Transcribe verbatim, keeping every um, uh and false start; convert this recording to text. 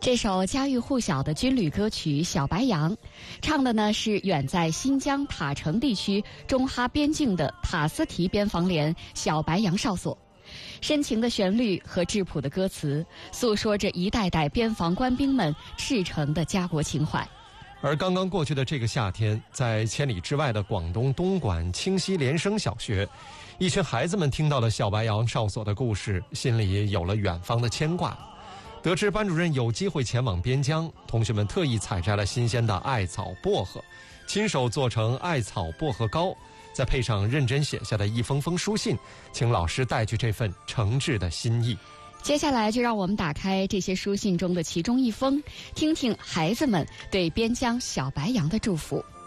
这首家喻户晓的军旅歌曲《小白杨》，唱的呢是远在新疆塔城地区中哈边境的塔斯提边防连小白杨哨所。深情的旋律和质朴的歌词，诉说着一代代边防官兵们赤诚的家国情怀。 而刚刚过去的这个夏天，在千里之外的广东东莞清溪连升小学，一群孩子们听到了小白杨哨所的故事，心里有了远方的牵挂。得知班主任有机会前往边疆，同学们特意采摘了新鲜的艾草薄荷，亲手做成艾草薄荷糕，再配上认真写下的一封封书信，请老师带去这份诚挚的心意。 接下来就让我们打开这些书信中的其中一封，听听孩子们对边疆小白杨的祝福。